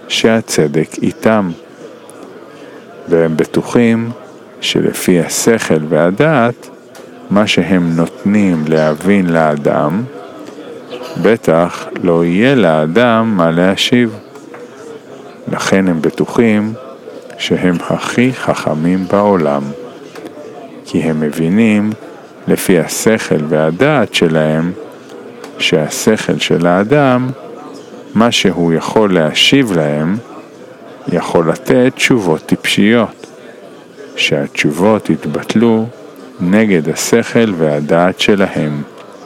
שהצדק איתם, והם בטוחים שלפי השכל והדעת, מה שהם נותנים להבין לאדם, בטח לא יהיה לאדם מה להשיב. לכן הם בטוחים שהם הכי חכמים בעולם, כי הם מבינים לפי השכל והדעת שלהם, שהשכל של האדם, מה שהוא יכול להשיב להם, יכול לתת תשובות טיפשיות, שהתשובות יתבטלו נגד השכל והדעת שלהם.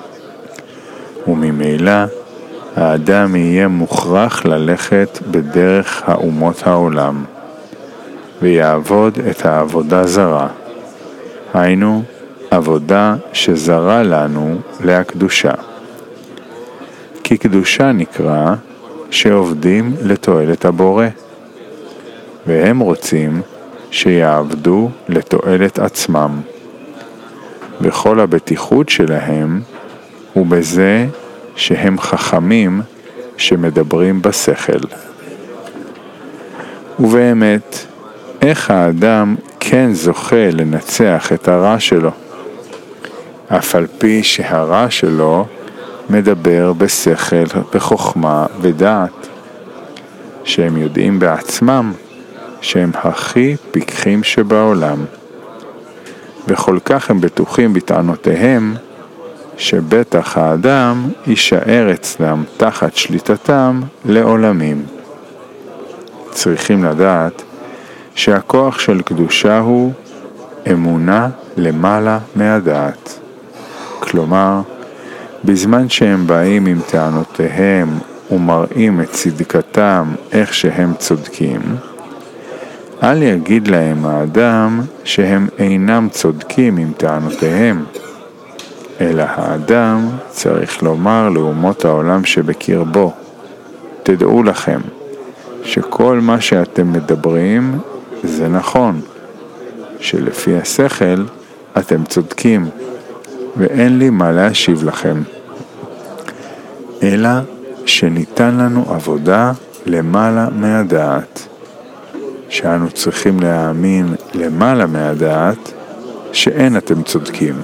וממילא האדם יהיה מוכרח ללכת בדרך האומות העולם, ויעבוד את העבודה זרה, היינו עבודה שזרה לנו להקדושה. כי קדושה נקרא שעובדים לתועלת הבורא, והם רוצים שיעבדו לתועלת עצמם, וכל הבטיחות שלהם הוא בזה שהם חכמים שמדברים בשכל. ובאמת, איך האדם כן זוכה לנצח את הרע שלו, אף על פי שהרע שלו מדבר בשכל, בחוכמה ודעת, שהם יודעים בעצמם שהם הכי פיקחים שבעולם, וכל כך הם בטוחים בטענותיהם, שבטח האדם יישאר אצלם תחת שליטתם לעולמים. צריכים לדעת שהכוח של קדושה הוא אמונה למעלה מהדעת. כלומר, בזמן שהם באים עם טענותיהם ומראים את צדקתם איך שהם צודקים, אל יגיד להם האדם שהם אינם צודקים עם טענותיהם, אלא האדם צריך לומר לאומות העולם שבקרבו, תדעו לכם שכל מה שאתם מדברים זה נכון, שלפי השכל אתם צודקים, ואין לי מה להשיב לכם, אלא שניתן לנו עבודה למעלה מהדעת, שאנו צריכים להאמין למעלה מהדעת שאין אתם צודקים.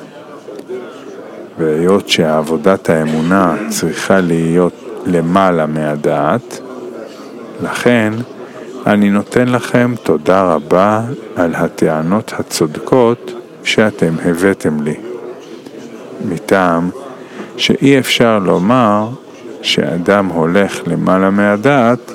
והיות שעבודת האמונה צריכה להיות למעלה מהדעת, לכן אני נותן לכם תודה רבה על הטענות הצודקות שאתם הבאתם לי. מטעם שאי אפשר לומר שאדם הולך למעלה מהדעת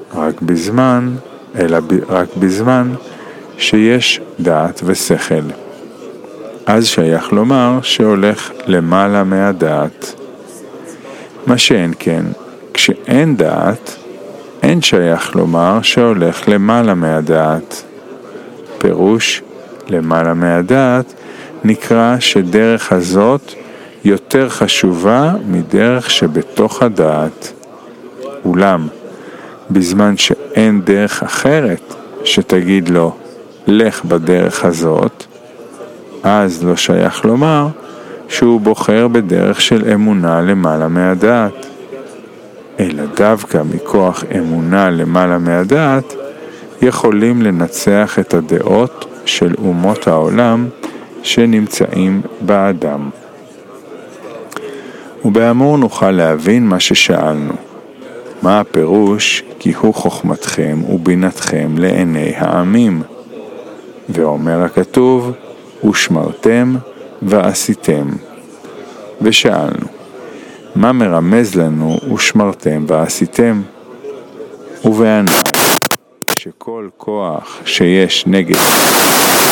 רק בזמן שיש דעת ושכל. אז שייך לומר שהולך למעלה מהדעת. מה שאין כן, כשאין דעת, אין שייך לומר שהולך למעלה מהדעת. פירוש למעלה מהדעת נקרא שדרך הזאת יותר חשובה מדרך שבתוך הדעת. אולם, בזמן שאין דרך אחרת שתגיד לו, לך בדרך הזאת, אז לא שייך לומר שהוא בוחר בדרך של אמונה למעלה מהדעת, אלא דווקא מכוח אמונה למעלה מהדעת יכולים לנצח את הדעות של אומות העולם שנמצאים באדם. ובאמור נוכל להבין מה ששאלנו. מה הפירוש כי הוא חוכמתכם ובינתכם לעיני העמים? ואומר הכתוב, ושמרתם ועשיתם. ושאלנו, מה מרמז לנו ושמרתם ועשיתם? ובעיני שכל כוח שיש נגד